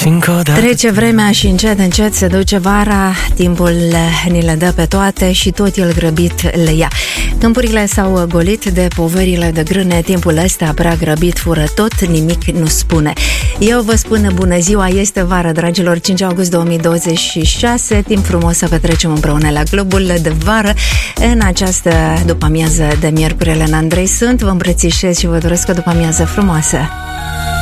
Trece vremea și încet se duce vara, timpul ni le dă pe toate și tot el grăbit le ia. Câmpurile s-au golit de poverile de grâne, timpul ăsta prea grăbit fură tot, nimic nu spune. Eu vă spun bună ziua, este vară, dragilor, 5 august 2026, timp frumos să petrecem împreună la Clubul de Vară. În această după-amiază de miercuri, Elena Andrei sunt, vă îmbrățișez și vă doresc o după-amiază frumoasă.